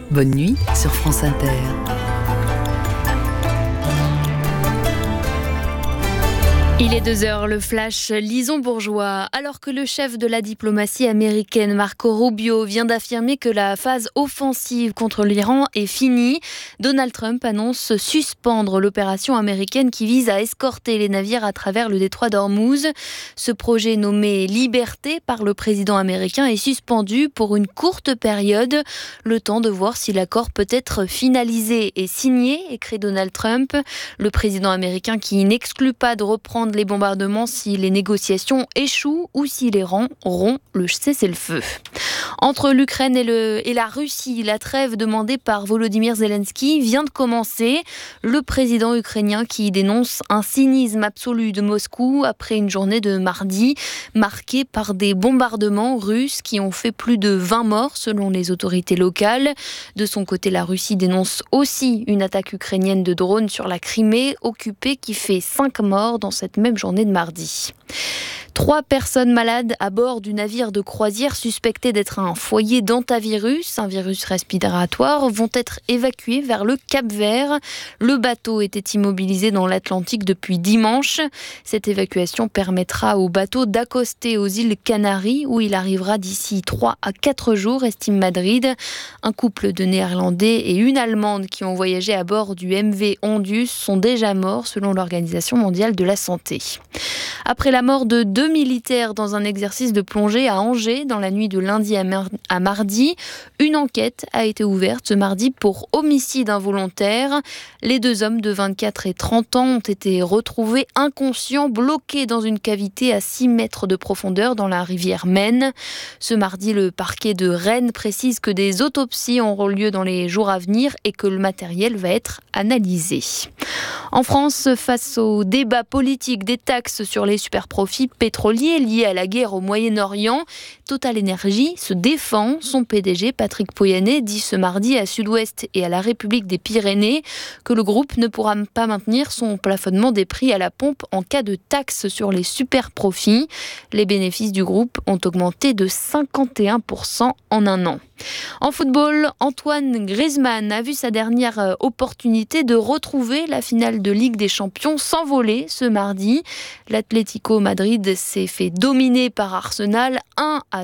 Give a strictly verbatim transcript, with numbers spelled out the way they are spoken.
Bonne nuit sur France Inter. Il est deux heures, le flash Lison Bourgeois. Alors que le chef de la diplomatie américaine, Marco Rubio, vient d'affirmer que la phase offensive contre l'Iran est finie, Donald Trump annonce suspendre l'opération américaine qui vise à escorter les navires à travers le détroit d'Ormuz. Ce projet nommé Liberté par le président américain est suspendu pour une courte période, le temps de voir si l'accord peut être finalisé et signé, écrit Donald Trump. Le président américain qui n'exclut pas de reprendre les bombardements si les négociations échouent ou si l'Iran rompt le cessez-le-feu. Entre l'Ukraine et, le, et la Russie, la trêve demandée par Volodymyr Zelensky vient de commencer. Le président ukrainien qui dénonce un cynisme absolu de Moscou après une journée de mardi marquée par des bombardements russes qui ont fait plus de vingt morts selon les autorités locales. De son côté, la Russie dénonce aussi une attaque ukrainienne de drones sur la Crimée occupée qui fait cinq morts dans cette même journée de mardi. Trois personnes malades à bord du navire de croisière suspecté d'être un foyer d'hantavirus, un virus respiratoire, vont être évacuées vers le Cap-Vert. Le bateau était immobilisé dans l'Atlantique depuis dimanche. Cette évacuation permettra au bateau d'accoster aux îles Canaries où il arrivera d'ici trois à quatre jours, estime Madrid. Un couple de Néerlandais et une Allemande qui ont voyagé à bord du M V Ondius sont déjà morts selon l'Organisation mondiale de la santé. Après la mort de deux militaires dans un exercice de plongée à Angers dans la nuit de lundi à, mar- à mardi, une enquête a été ouverte ce mardi pour homicide involontaire. Les deux hommes de vingt-quatre et trente ans ont été retrouvés inconscients, bloqués dans une cavité à six mètres de profondeur dans la rivière Maine. Ce mardi, le parquet de Rennes précise que des autopsies auront lieu dans les jours à venir et que le matériel va être analysé. En France, face au débat politique des taxes sur les superprofits pétroliers liés à la guerre au Moyen-Orient, Total Energy se défend. Son P D G, Patrick Pouyanné, dit ce mardi à Sud-Ouest et à la République des Pyrénées que le groupe ne pourra pas maintenir son plafonnement des prix à la pompe en cas de taxes sur les superprofits. Les bénéfices du groupe ont augmenté de cinquante et un pour cent en un an. En football, Antoine Griezmann a vu sa dernière opportunité de retrouver la finale de Ligue des Champions s'envoler ce mardi. L'Atlético Madrid s'est fait dominer par Arsenal un à